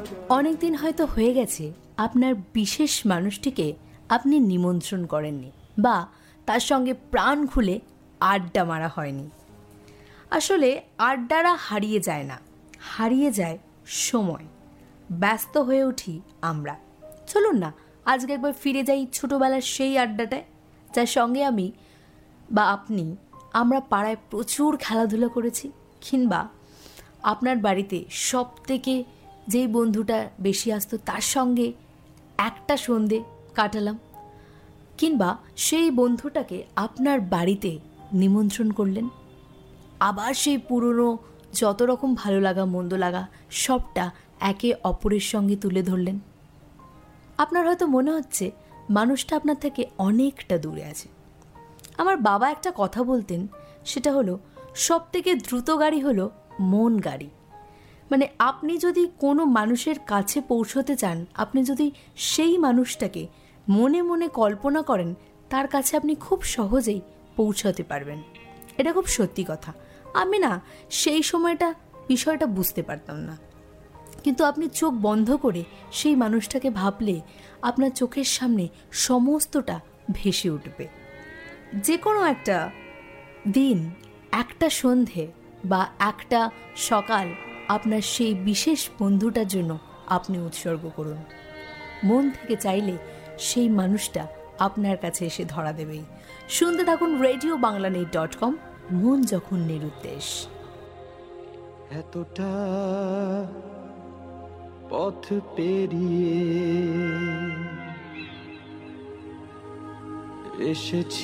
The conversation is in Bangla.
অনেক দিন হয়তো হয়ে গেছে আপনার বিশেষ মানুষটিকে আপনি নিমন্ত্রণ করেননি বা তার সঙ্গে প্রাণ খুলে আড্ডা মারা হয়নি। আসলে আড্ডারা হারিয়ে যায় না, হারিয়ে যায় সময়। ব্যস্ত হয়ে উঠি আমরা। চলুন না আজকে একবার ফিরে যাই ছোটোবেলার সেই আড্ডাটায়, যার সঙ্গে আমি বা আপনি আমরা পাড়ায় প্রচুর খেলাধুলা করেছি, কিংবা আপনার বাড়িতে সব থেকে যেই বন্ধুটা বেশি আসতো তার সঙ্গে একটা সন্ধে কাটালাম, কিংবা সেই বন্ধুটাকে আপনার বাড়িতে নিমন্ত্রণ করলেন। আবার সেই পুরনো যত রকম ভালো লাগা মন্দ লাগা সবটা একে অপরের সঙ্গে তুলে ধরলেন। আপনার হয়তো মনে হচ্ছে মানুষটা আপনার থেকে অনেকটা দূরে আছে। আমার বাবা একটা কথা বলতেন, সেটা হলো সব থেকে দ্রুত গাড়ি হলো মন গাড়ি। মানে আপনি যদি কোনো মানুষের কাছে পৌঁছতে চান, আপনি যদি সেই মানুষটাকে মনে মনে কল্পনা করেন, তার কাছে আপনি খুব সহজেই পৌঁছাতে পারবেন। এটা খুব সত্যি কথা। আমি না সেই বিষয়টা বুঝতে পারতাম না, কিন্তু আপনি চোখ বন্ধ করে সেই মানুষটাকে ভাবলে আপনার চোখের সামনে সমস্তটা ভেসে উঠবে। যে কোনো একটা দিন, একটা সন্ধে বা একটা সকাল আপনার সেই বিশেষ বন্ধুটার জন্য আপনি উৎসর্গ করুন। মন থেকে চাইলে সেই মানুষটা আপনার কাছে এসে ধরা দেবেই। শুনতে থাকুন radioBanglaNet.com, মন যখন নিরুদ্দেশ। এতটা পথ পেরিয়ে এসেছি